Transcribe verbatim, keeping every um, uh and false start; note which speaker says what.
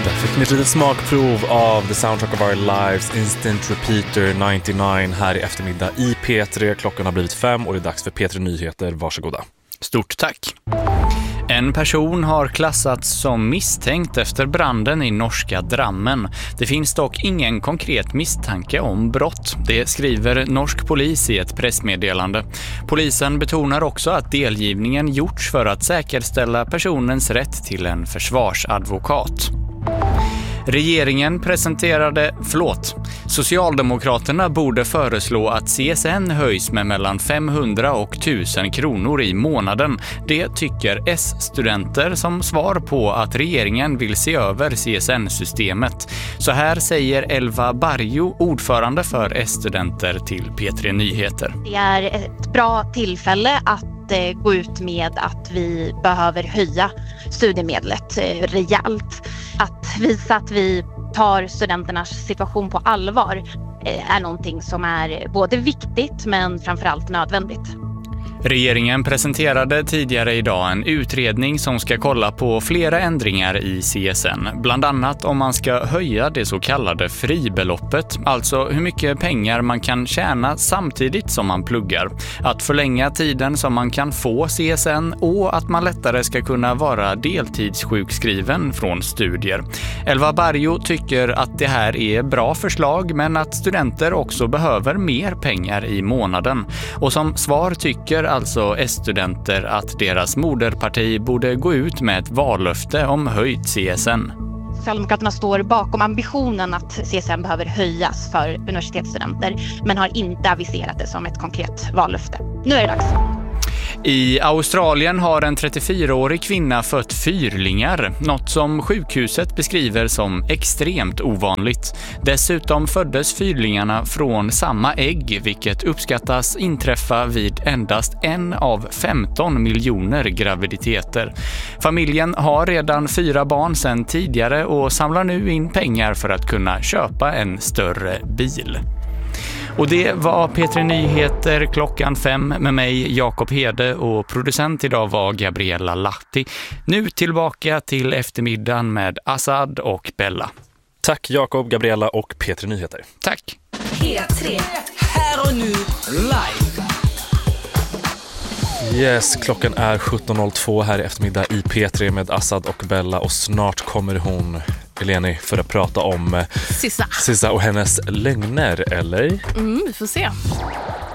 Speaker 1: Där fick ni ett litet smakprov av The Soundtrack of Our Lives Instant Repeater nittionio här i eftermiddag i P tre. Klockan har blivit fem och det är dags för P tre Nyheter. Varsågoda.
Speaker 2: Stort tack. En person har klassats som misstänkt efter branden i norska Drammen. Det finns dock ingen konkret misstanke om brott. Det skriver norsk polis i ett pressmeddelande. Polisen betonar också att delgivningen gjorts för att säkerställa personens rätt till en försvarsadvokat. Regeringen presenterade, förlåt, Socialdemokraterna borde föreslå att C S N höjs med mellan femhundra och tusen kronor i månaden. Det tycker S-studenter som svar på att regeringen vill se över C S N-systemet. Så här säger Elva Barjo, ordförande för S-studenter till P tre Nyheter.
Speaker 3: Det är ett bra tillfälle att gå ut med att vi behöver höja studiemedlet rejält. Att visa att vi tar studenternas situation på allvar är någonting som är både viktigt men framförallt nödvändigt.
Speaker 2: Regeringen presenterade tidigare idag en utredning som ska kolla på flera ändringar i C S N. Bland annat om man ska höja det så kallade fribeloppet, alltså hur mycket pengar man kan tjäna samtidigt som man pluggar. Att förlänga tiden som man kan få C S N och att man lättare ska kunna vara deltidssjukskriven från studier. Elva Barjo tycker att det här är bra förslag men att studenter också behöver mer pengar i månaden. Och som svar tycker alltså S-studenter att deras moderparti borde gå ut med ett vallöfte om höjt C S N.
Speaker 3: Socialdemokraterna står bakom ambitionen att C S N behöver höjas för universitetsstudenter men har inte aviserat det som ett konkret vallöfte. Nu är det dags.
Speaker 2: I Australien har en trettiofyraårig kvinna fött fyrlingar, något som sjukhuset beskriver som extremt ovanligt. Dessutom föddes fyrlingarna från samma ägg, vilket uppskattas inträffa vid endast en av femton miljoner graviditeter. Familjen har redan fyra barn sedan tidigare och samlar nu in pengar för att kunna köpa en större bil. Och det var P tre Nyheter klockan fem med mig Jakob Hede och producent idag var Gabriella Lahti. Nu tillbaka till eftermiddagen med Assad och Bella.
Speaker 1: Tack Jakob, Gabriella och P tre Nyheter.
Speaker 2: Tack.
Speaker 4: P tre, här och nu, live.
Speaker 1: Yes, klockan är sjutton noll två här i eftermiddag i P tre med Assad och Bella och snart kommer hon, Eleni, för att prata om
Speaker 5: Sissa.
Speaker 1: Sissa och hennes lögner, eller?
Speaker 5: Mm, vi får se.